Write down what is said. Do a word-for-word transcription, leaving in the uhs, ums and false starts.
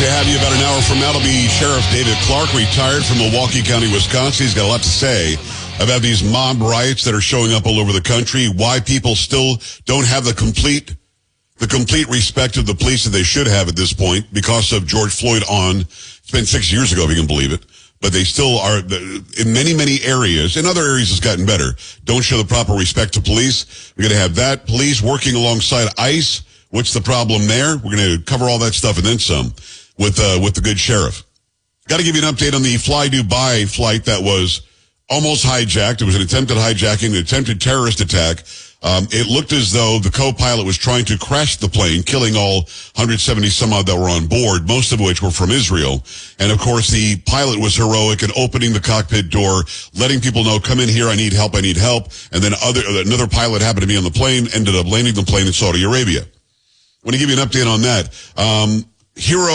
to have you about an hour from now. It'll be Sheriff David Clark, retired from Milwaukee County, Wisconsin. He's got a lot to say about these mob riots that are showing up all over the country, why people still don't have the complete the complete respect of the police that they should have at this point because of George Floyd on, it's been six years ago, if you can believe it. But they still are, in many, many areas, in other areas it's gotten better, don't show the proper respect to police. We're going to have that. Police working alongside ICE. What's the problem there? We're going to cover all that stuff and then some with uh, with the good sheriff. Got to give you an update on the Fly Dubai flight that was almost hijacked. It was an attempted hijacking, an attempted terrorist attack. Um, it looked as though the co-pilot was trying to crash the plane, killing all one hundred seventy some odd that were on board, most of which were from Israel. And of course, the pilot was heroic in opening the cockpit door, letting people know, come in here, I need help, I need help. And then other another pilot happened to be on the plane, ended up landing the plane in Saudi Arabia. I want to give you an update on that. Um, Hero